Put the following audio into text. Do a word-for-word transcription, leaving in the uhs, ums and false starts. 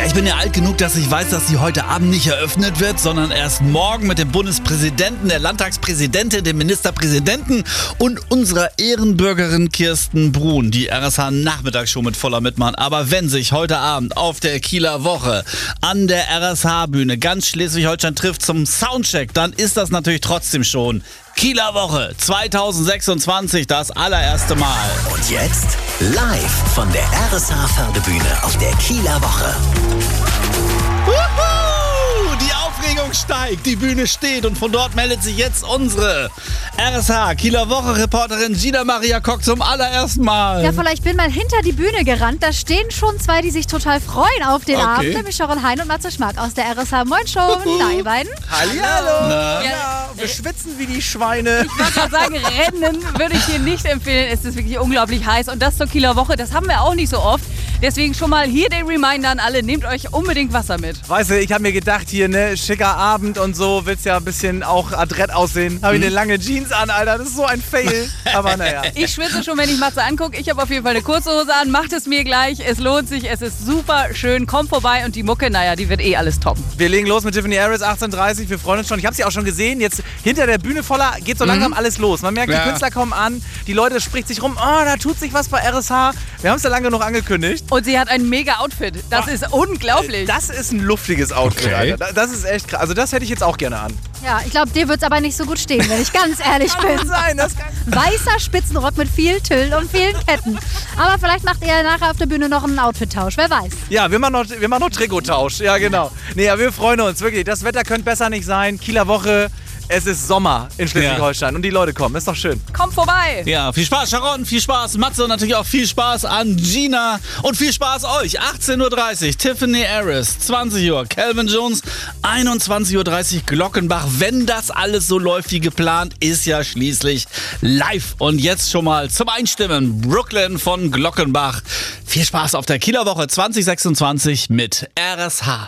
ich bin ja alt genug, dass ich weiß, dass sie heute Abend nicht eröffnet wird, sondern erst morgen mit dem Bundespräsidenten, der Landtagspräsidentin, dem Ministerpräsidenten und unserer Ehrenbürgerin Kirsten Brun, die R S H-Nachmittagsshow mit voller mitmachen. Aber wenn sich heute Abend auf der Kieler Woche an der R S H-Bühne ganz Schleswig-Holstein trifft zum Soundcheck, dann ist das natürlich trotzdem schon Kieler Woche zweitausendsechsundzwanzig, das allererste Mal. Und jetzt live von der R S H-Pferdebühne auf der Kieler Woche. Wuhu! Die Aufregung steigt, die Bühne steht und von dort meldet sich jetzt unsere R S H Kieler Woche-Reporterin Gina Maria Kock zum allerersten Mal. Ja, vielleicht bin mal hinter die Bühne gerannt. Da stehen schon zwei, die sich total freuen auf den Okay. Abend. Nämlich Sharon Hein und Matze Schmack aus der R S H. Moin schon. Na, ihr beiden? Hallihallo! Na? Ja, wir schwitzen wie die Schweine. Ich wollte gerade sagen, Rennen würde ich dir nicht empfehlen. Es ist wirklich unglaublich heiß. Und das zur Kieler Woche, das haben wir auch nicht so oft. Deswegen schon mal hier den Reminder an alle, nehmt euch unbedingt Wasser mit. Weißt du, ich habe mir gedacht, hier, ne, schicker Abend und so, willst ja ein bisschen auch adrett aussehen. Habe ich eine lange Jeans an, Alter, das ist so ein Fail. Aber naja. Ich schwitze schon, wenn ich Matze angucke. Ich habe auf jeden Fall eine kurze Hose an. Macht es mir gleich. Es lohnt sich. Es ist super schön. Kommt vorbei und die Mucke, naja, die wird eh alles toppen. Wir legen los mit Tiffany Harris, achtzehn Uhr dreißig. Wir freuen uns schon. Ich habe sie auch schon gesehen. Jetzt hinter der Bühne voller geht so langsam alles los. Man merkt, Ja. die Künstler kommen an. Die Leute spricht sich rum. Oh, da tut sich was bei R S H. Wir haben es ja lange genug angekündigt. Und sie hat ein mega Outfit. Das Boah. ist unglaublich. Das ist ein luftiges Outfit, Okay. Alter. Das ist echt krass. Also das hätte ich jetzt auch gerne an. Ja, ich glaube, dir wird es aber nicht so gut stehen, wenn ich ganz ehrlich Kann bin. sein, das kann Weißer Spitzenrock mit viel Tüll und vielen Ketten. Aber vielleicht macht ihr nachher auf der Bühne noch einen Outfit-Tausch, wer weiß. Ja, wir machen noch, wir machen noch Trikottausch. Ja, genau. Nee, ja, wir freuen uns, wirklich. Das Wetter könnte besser nicht sein. Kieler Woche, es ist Sommer in Schleswig-Holstein und die Leute kommen. Ist doch schön. Kommt vorbei. Ja, viel Spaß Sharon, viel Spaß Matze und natürlich auch viel Spaß an Gina und viel Spaß euch. achtzehn Uhr dreißig Tiffany Harris, zwanzig Uhr Calvin Jones, einundzwanzig Uhr dreißig Glockenbach. Wenn das alles so läuft wie geplant, ist ja schließlich live. Und jetzt schon mal zum Einstimmen Brooklyn von Glockenbach. Viel Spaß auf der Kieler Woche zweitausendsechsundzwanzig mit R S H.